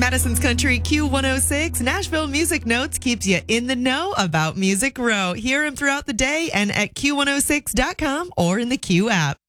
Madison's Country Q106 Nashville Music Notes keeps you in the know about Music Row. Hear him throughout the day and at Q106.com or in the Q app.